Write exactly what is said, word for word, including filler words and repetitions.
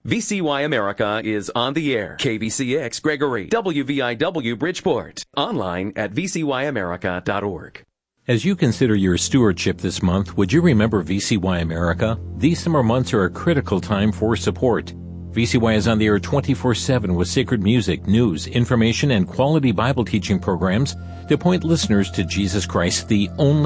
V C Y America is on the air. K V C X Gregory, W V I W Bridgeport. Online at v c y america dot org. As you consider your stewardship this month, would you remember V C Y America? These summer months are a critical time for support. V C Y is on the air twenty-four seven with sacred music, news, information, and quality Bible teaching programs to point listeners to Jesus Christ, the only